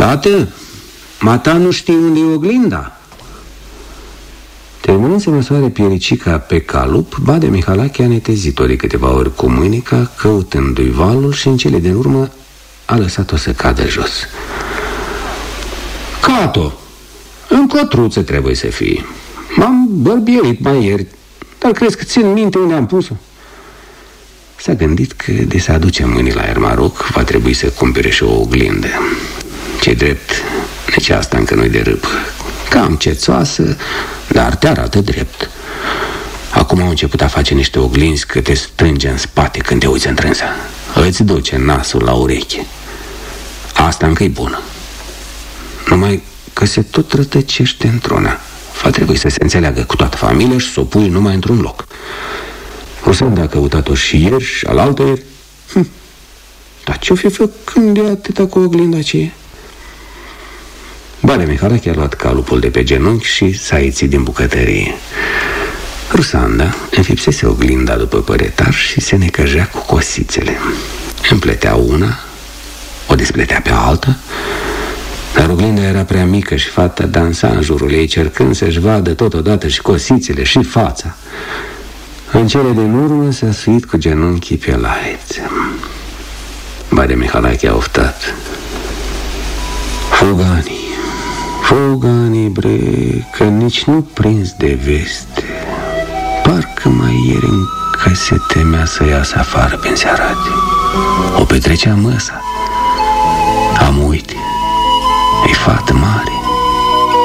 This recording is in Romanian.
Tată, mata nu știi unde e oglinda? Terminând să măsoare Piericica pe calup, Badea Mihalache a netezit-o de câteva ori cu mânica, căutându-i valul, și în cele din urmă a lăsat-o să cadă jos. Cato, în cotruță trebuie să fii. M-am bărbierit mai ieri, dar crezi că țin minte unde am pus-o? S-a gândit că de să aduce mâini la Ermaruc va trebui să cumpere și o oglindă. Ce drept, nici asta încă nu-i de râp. Cam cețoasă, dar te arată drept. Acum au început a face niște oglinzi că te strânge în spate când te uiți întrânsa. Îți duce nasul la ureche. Asta încă e bună. Numai că se tot rătăcește într-una. Va trebui să se înțeleagă cu toată familia și să o pui numai într-un loc. Rusanda a căutat-o și ieri și alaltă ieri. Dar ce-o fi făcând de atâta cu oglinda aceea? Badea Mihalache a luat calupul de pe genunchi și s-a iețit din bucătărie. Rusanda înfipsese oglinda după păretar și se necăjea cu cosițele. Împletea una, o despletea pe alta, dar oglinda era prea mică și fata dansa în jurul ei, cercând să-și vadă totodată și cosițele și fața. În cele din urmă s-a suit cu genunchii pe laiță. Badea Mihalache a oftat. Fuganii, bre, că nici nu prins de veste. Parcă mai ieri încă se temea să iasă afară pe însearate. O petrecea măsa. Am uite, e fată mare.